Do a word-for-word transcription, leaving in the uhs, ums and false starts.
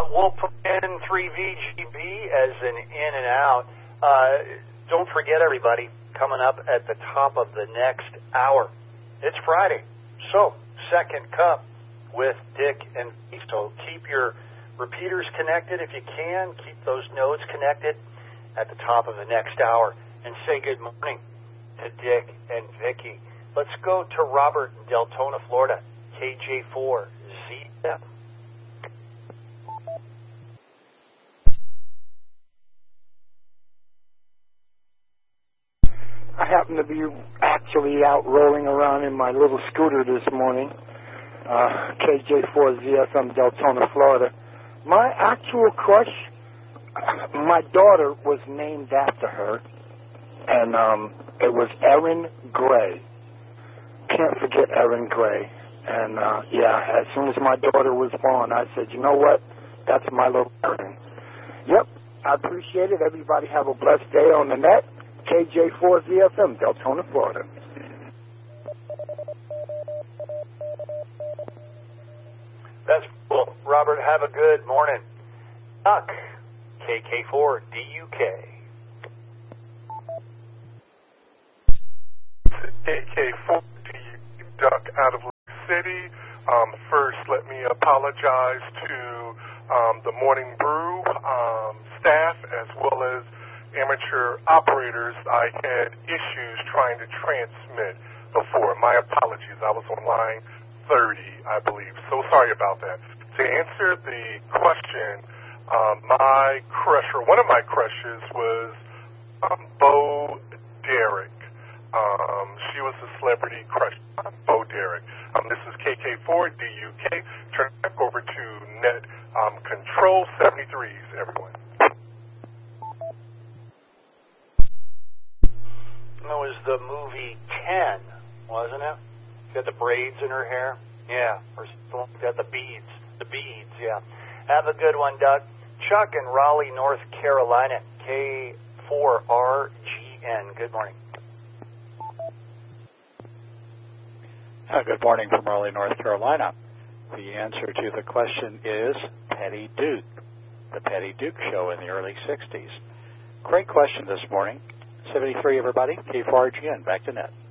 we'll put in three V G B as an in and out. Uh, don't forget, everybody, coming up at the top of the next hour, it's Friday. So, second cup with Dick and Vicky. So keep your repeaters connected if you can. Keep those nodes connected at the top of the next hour. And say good morning to Dick and Vicky. Let's go to Robert in Deltona, Florida, K J four Z F. I happen to be actually out rolling around in my little scooter this morning, uh, K J four Z F M, Deltona, Florida. My actual crush, my daughter was named after her, and um, it was Erin Gray. Can't forget Erin Gray. And, uh, yeah, as soon as my daughter was born, I said, you know what, that's my little Erin. Yep, I appreciate it. Everybody have a blessed day on the net. K J four Z F M, Deltona, Florida. That's cool. Robert, have a good morning. Duck, K K four D U K. K K four D U K, Duck out of Lake City. Um, first, let me apologize to um, the Morning Brew um, staff as well as amateur operators. I had issues trying to transmit before. My apologies. I was on line thirty, I believe. So sorry about that. To answer the question, um, my crush, or one of my crushes, was um, Bo Derek. Um, she was a celebrity crush, Bo Derek. Um, this is K K four D U K. Turn back over to Net um, Control seventy-threes, everyone. That was the movie ten, wasn't it? She had the braids in her hair. Yeah, or something like that. The beads. The beads, yeah. Have a good one, Doug. Chuck in Raleigh, North Carolina, K four R G N. Good morning. Uh, good morning from Raleigh, North Carolina. The answer to the question is Patty Duke, the Patty Duke Show in the early sixties. Great question this morning. seventy-three, everybody. K four R G N, back to net.